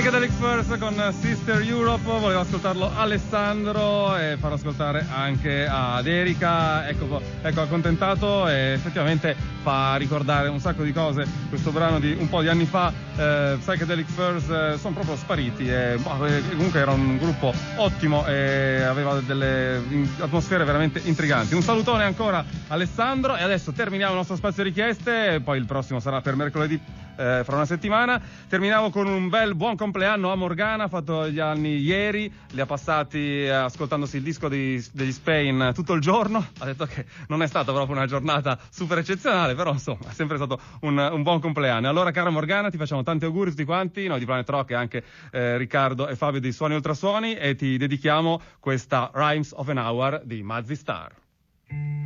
Psychedelic Furs con Sister Europe, voleva ascoltarlo Alessandro e farlo ascoltare anche ad Erika, ecco accontentato, e effettivamente fa ricordare un sacco di cose questo brano di un po' di anni fa. Psychedelic Furs sono proprio spariti e comunque era un gruppo ottimo e aveva delle atmosfere veramente intriganti. Un salutone ancora Alessandro e adesso terminiamo il nostro spazio richieste, poi il prossimo sarà per mercoledì fra una settimana. Terminavo con un bel buon compleanno a Morgana, ha fatto gli anni ieri, li ha passati ascoltandosi il disco degli Spain tutto il giorno. Ha detto che non è stata proprio una giornata super eccezionale, però insomma è sempre stato un buon compleanno. Allora, cara Morgana, ti facciamo tanti auguri tutti quanti, noi di Planet Rock e anche Riccardo e Fabio di Suoni Ultrasuoni, e ti dedichiamo questa Rhymes of an Hour di Mazzy Star.